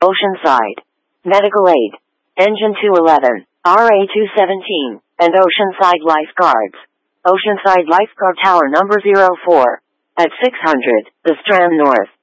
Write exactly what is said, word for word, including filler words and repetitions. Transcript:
Oceanside. Medical Aid. Engine two eleven, R A two seventeen, and Oceanside Lifeguards. Oceanside Lifeguard Tower number zero four. At six hundred, The Strand North.